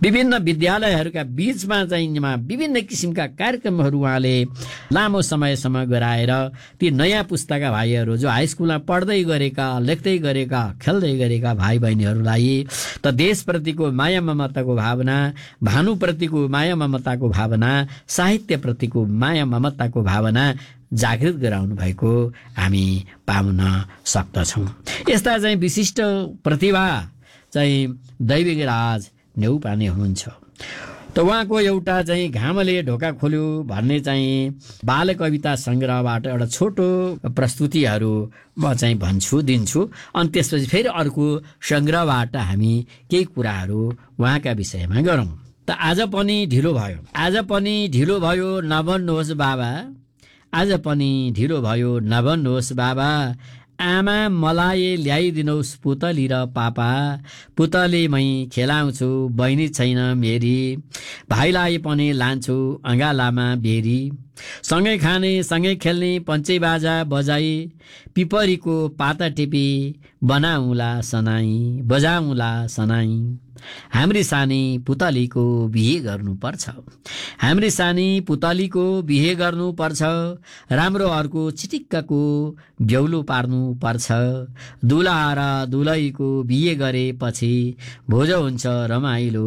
विभिन्न विद्यालयहरूका बीचमा चाहिँ विभिन्न किसिमका कार्यक्रमहरू उहाँले लामो समयसम्म गराएर ती नयाँ पुस्ताका भाइहरू जो हाई स्कुलमा पढ्दै गरेका, लेख्दै गरेका, खेल्दै गरेका भाइ बहिनीहरूलाई त देशप्रतिको माया ममताको भावना, भानुप्रतिको माया ममताको भावना, साहित्यप्रतिको माया ममताको भावना जागृत गराउनु भएको हामी पाउन सक्दछौँ। यस्ता चाहिँ विशिष्ट प्रतिभा चाहिँ दैविक राज नेउपाने हुनुहुन्छ। त उहाँको एउटा चाहिँ घामले ढोका खोल्यो भन्ने चाहिँ बाल कविता सङ्ग्रहबाट एउटा छोटो प्रस्तुतिहरू म चाहिँ दिन्छु। अनि त्यसपछि फेरि अर्को सङ्ग्रहबाट हामी केही कुराहरू उहाँका विषयमा गरौँ। त आज पनि ढिलो भयो नभन्नुहोस् बाबा, आज पनि ढिलो भयो नभन्नुहोस् बाबा, आमा मलाई ल्याइदिनुहोस् पुतली र पापा, पुतली मै खेलाउँछु बहिनी छैन मेरी, भाइलाई पनि लान्छु अँगालामा बेरी, सँगै खाने सँगै खेल्ने पञ्चे बाजा बजाई, पिपरीको पाता टिपी बनाउँला सनाई, हाम्री सानी पुतलीको बिहे गर्नुपर्छ, हाम्री सानी पुतलीको बिहे गर्नुपर्छ, राम्रो अर्को चिटिक्कको ब्यौलो पार्नु पर्छ, दुला र दुलहीको बिहे गरेपछि भोज हुन्छ रमाइलो।